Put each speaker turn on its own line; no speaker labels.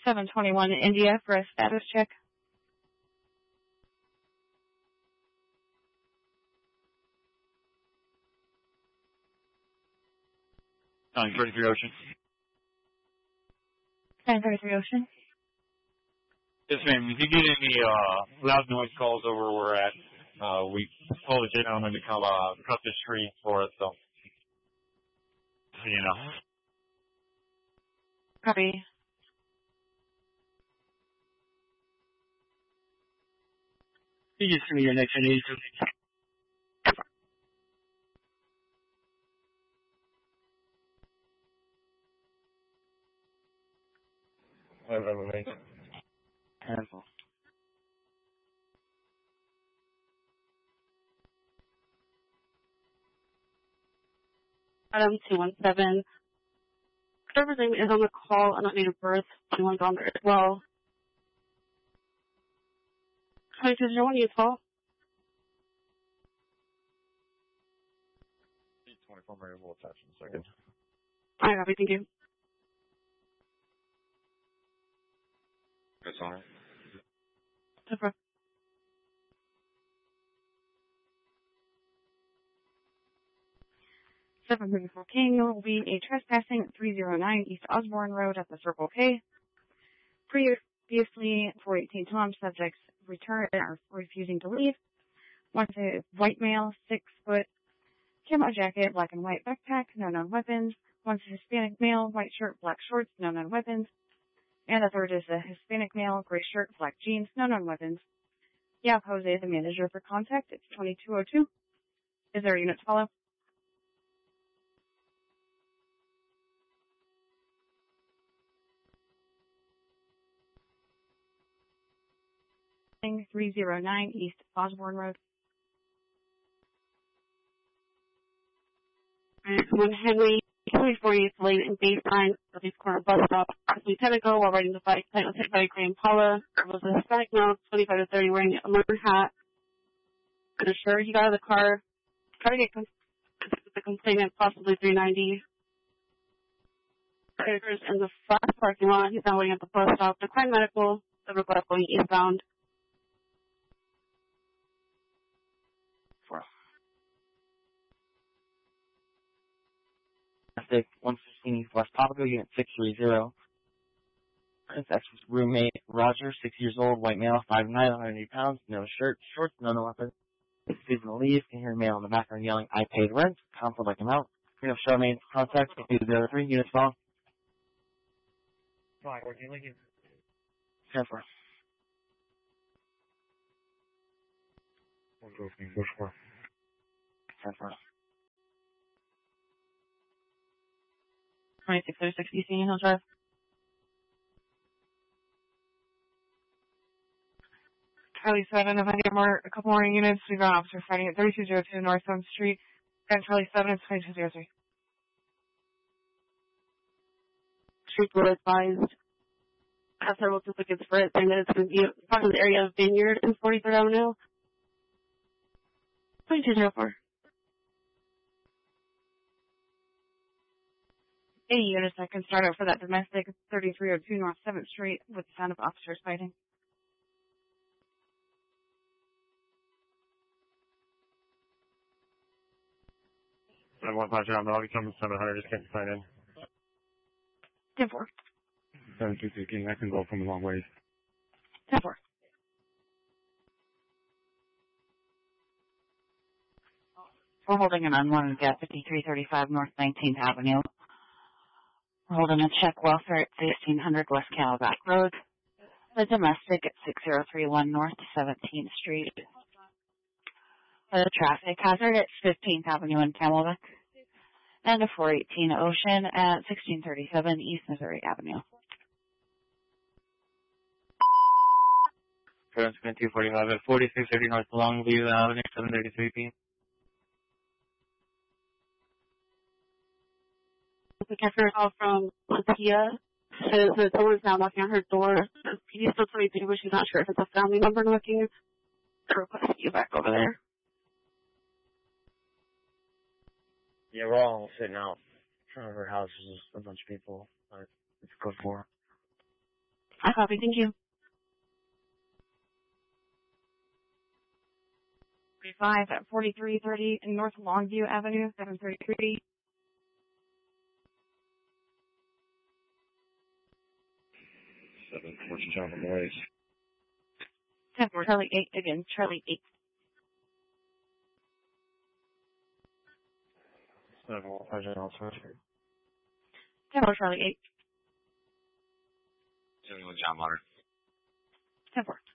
721 India for a status check.
933 Ocean.
933 Ocean.
Yes, ma'am. If you get any loud noise calls over where we're at, we told the gentleman to come cut this tree for us, so you know.
Copy.
You just give me your next ID.
Handful.
Adam 217. Whatever's name is on the call, I don't need a birth. Anyone's on there as well. 2201 Utah.
24 Mary will attach in a second.
Alright, copy, thank you.
That's all right.
Super. Seven King will be a trespassing at 309 East Osborne Road at the Circle K. Previously, 418 Tom subjects return or refusing to leave. Once a white male, 6 foot, camo jacket, black and white backpack, no known weapons. Once a Hispanic male, white shirt, black shorts, no known weapons. And the third is a Hispanic male, gray shirt, black jeans, no known weapons. Yeah, Jose, the manager for contact. It's 2202. Is there a unit to follow? Thing 309 East Osborne Road. One Henry 24th Lane and Baseline, Southeast Corner bus stop. Approximately 10 ago, while riding the bike, was hit by a gray Impala. There was a Hispanic male, 25 to 30, wearing a leather hat. And sure, he got out of the car, tried to get the complainant, possibly 390. Creditors in the front parking lot. He's now waiting at the bus stop. Decline medical. The request going eastbound.
115 East West Papago, Unit 630. His ex-roommate, Roger, 6 years old, white male, 5'9", 180 pounds, no shirt, shorts, no weapons. Refusing to leave, can hear a male in the background yelling, "I paid rent," counsel like him out. We have show main contact, with the other 3 units follow.
Fine, we're dealing in.
10-4.
We'll go from Bush 4.
10-4.
2636 East Union Hill Drive. Charlie 7, if I get a couple more units, we've got an officer fighting at 3202 North 7th Street. And Charlie 7, it's 2203. Street will advised. Have several duplicates for it, saying that it's going to be part of the area of Vineyard and 43rd Avenue. 2204. 80 units I can start out for that domestic 3302 North 7th Street with the sound of officers fighting.
I want my job, but I'll be coming 700, just can't sign in.
10-4.
722 King, I can go from a long ways.
10-4. We're holding an unwanted at 5335 North 19th Avenue. We're holding a check welfare at 1600 West Calabac Road. The domestic at 6031 North 17th Street. A traffic hazard at 15th Avenue in Camelback. And a 418 Ocean at 1637 East Missouri Avenue.
Current 245 at 4630 North Longview Avenue, 733 p.m.
We captured a call from Latia. Says that someone's now knocking on her door. PD still 22, but she's not sure if it's a family member knocking. I request you back over there.
Yeah, we're all sitting out in front of her house. There's a bunch of people. It's code 4.
I copy. Thank you. 35 at 4330 North Longview Avenue, 733.
7 Fortune John Boys.
10 for Charlie 8 again. Charlie 8.
7 General
10 for Charlie 8.
7 John Water.
10 for.